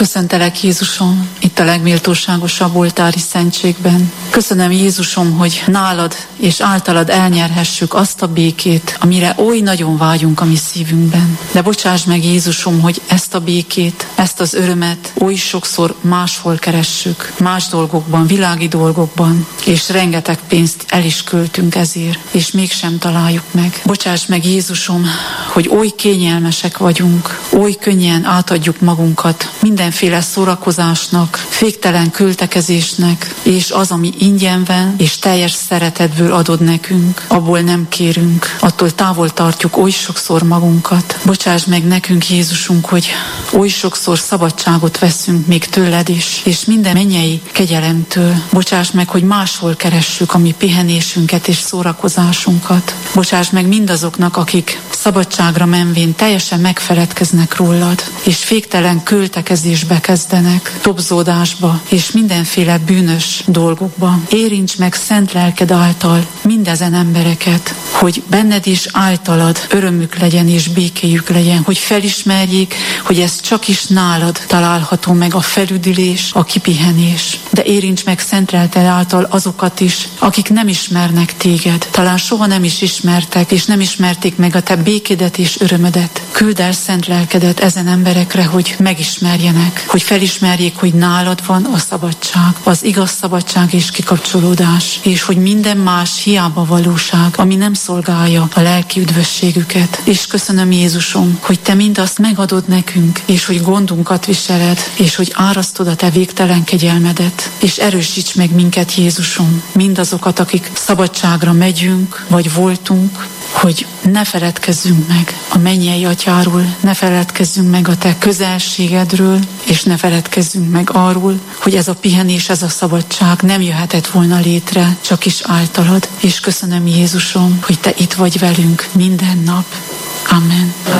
Köszöntelek, Jézusom, itt a legméltóságosabb oltári szentségben. Köszönöm, Jézusom, hogy nálad és általad elnyerhessük azt a békét, amire oly nagyon vágyunk a mi szívünkben. De bocsáss meg, Jézusom, hogy ezt a békét, ezt az örömet oly sokszor máshol keressük, más dolgokban, világi dolgokban, és rengeteg pénzt el is költünk ezért, és mégsem találjuk meg. Bocsáss meg, Jézusom, hogy oly kényelmesek vagyunk, oly könnyen átadjuk magunkat mindenféle szórakozásnak, féktelen költekezésnek, és az, ami ingyen van, és teljes szeretetből adod nekünk, abból nem kérünk, attól távol tartjuk oly sokszor magunkat. Bocsáss meg nekünk, Jézusunk, hogy oly sokszor szabadságot veszünk még tőled is, és minden mennyei kegyelemtől. Bocsáss meg, hogy máshol keressük a mi pihenésünket és szórakozásunkat. Bocsáss meg mindazoknak, akik szabadságra menvén teljesen megfeledkeznek rólad, és féktelen költekezésbe kezdenek, tobzódásba, és mindenféle bűnös dolgokba. Érints meg szent lelked által mindezen embereket, hogy benned is általad örömük legyen és békéjük legyen, hogy felismerjék, hogy ez csak is nálad található meg a felüdülés, a kipihenés. De érints meg szent lelked által azokat is, akik nem ismernek téged, talán soha nem is ismertek, és nem ismerték meg a te békédet és örömödet. Küld el szent lelkedet ezen emberekre, hogy megismerjenek, hogy felismerjék, hogy nálad van a szabadság, az igaz szabadság és kikapcsolódás, és hogy minden más hiába valóság, ami nem szolgálja a lelki üdvösségüket. És köszönöm, Jézusom, hogy te mindazt megadod nekünk, és hogy gondunkat viseled, és hogy árasztod a te végtelen kegyelmedet, és erősíts meg minket, Jézusom, mindazokat, akik szabadságra megyünk, vagy voltunk, hogy ne feledkezzünk meg a mennyei atyáról, ne feledkezzünk meg a te közelségedről, és ne feledkezzünk meg arról, hogy ez a pihenés, ez a szabadság nem jöhetett volna létre, csak is általad. És köszönöm, Jézusom, hogy te itt vagy velünk minden nap. Amen.